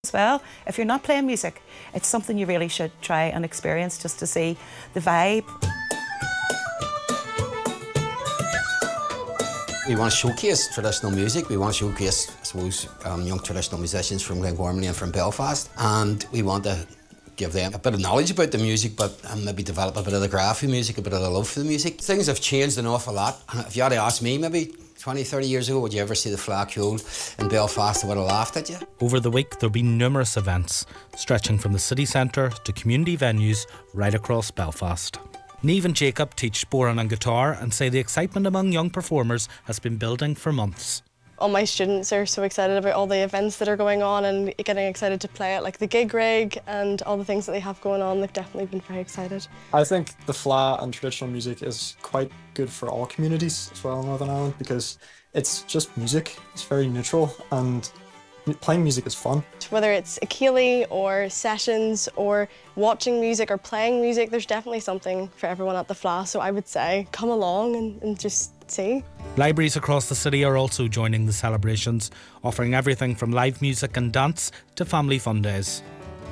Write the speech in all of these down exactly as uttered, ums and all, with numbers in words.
As well, if you're not playing music, it's something you really should try and experience just to see the vibe. We want to showcase traditional music. We want to showcase, I suppose, um, young traditional musicians from Glengormley and from Belfast, and we want to give them a bit of knowledge about the music, but um, maybe develop a bit of the graphic music, a bit of the love for the music. Things have changed an awful lot. If you had to ask me, maybe twenty, thirty years ago, would you ever see the Flacule in Belfast? I would have laughed at you. Over the week, there'll be numerous events, stretching from the city centre to community venues right across Belfast. Niamh and Jacob teach sporan and guitar and say the excitement among young performers has been building for months. All my students are so excited about all the events that are going on and getting excited to play it, like the gig rig and all the things that they have going on. They've definitely been very excited. I think the Fleadh and traditional music is quite good for all communities as well in Northern Ireland because it's just music. It's very neutral and playing music is fun. Whether it's a ceilidh or sessions or watching music or playing music, there's definitely something for everyone at the Fleadh. So I would say come along and, and just see. Libraries across the city are also joining the celebrations, offering everything from live music and dance to family fun days.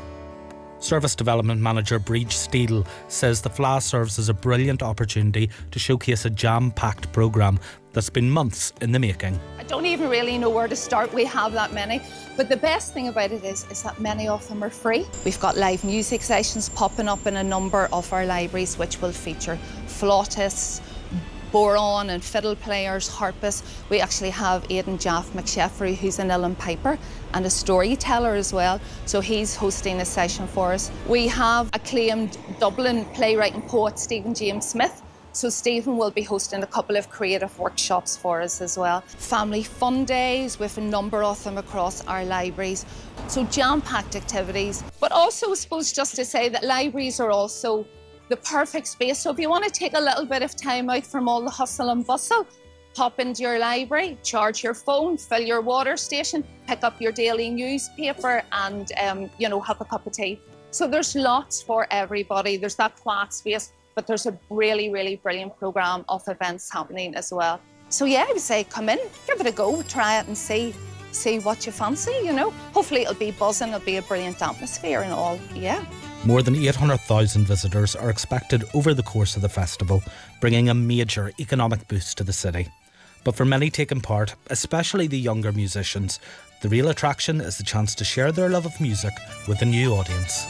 Service Development Manager Breach Steele says the Fleadh serves as a brilliant opportunity to showcase a jam-packed programme that's been months in the making. I don't even really know where to start, we have that many. But the best thing about it is, is that many of them are free. We've got live music sessions popping up in a number of our libraries which will feature flautists, bodhrán and fiddle players, harpists. We actually have Aidan Jaff McSheffrey, who's an uilleann piper and a storyteller as well, so he's hosting a session for us. We have acclaimed Dublin playwright and poet Stephen James Smith, so Stephen will be hosting a couple of creative workshops for us as well. Family fun days with a number of them across our libraries, so jam-packed activities. But also, I suppose, just to say that libraries are also the perfect space. So if you want to take a little bit of time out from all the hustle and bustle, pop into your library, charge your phone, fill your water station, pick up your daily newspaper and, um, you know, have a cup of tea. So there's lots for everybody. There's that quiet space, but there's a really, really brilliant programme of events happening as well. So yeah, I would say come in, give it a go, try it and see, see what you fancy, you know. Hopefully it'll be buzzing, it'll be a brilliant atmosphere and all, yeah. More than eight hundred thousand visitors are expected over the course of the festival, bringing a major economic boost to the city. But for many taking part, especially the younger musicians, the real attraction is the chance to share their love of music with a new audience.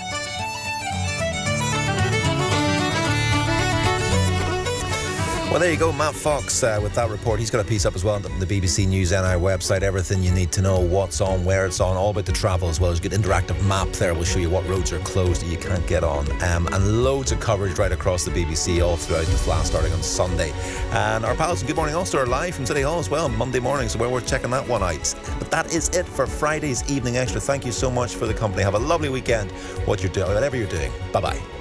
Well, there you go, Matt Fox uh, with that report. He's got a piece up as well on the B B C News N I website. Everything you need to know, what's on, where it's on, all about the travel as well. There's a good interactive map there. We'll show you what roads are closed that you can't get on. Um, and loads of coverage right across the B B C all throughout the Fleadh starting on Sunday. And our pals, Good Morning Ulster, are live from City Hall as well Monday morning, so we're worth checking that one out. But that is it for Friday's Evening Extra. Thank you so much for the company. Have a lovely weekend, what you're doing, whatever you're doing. Bye-bye.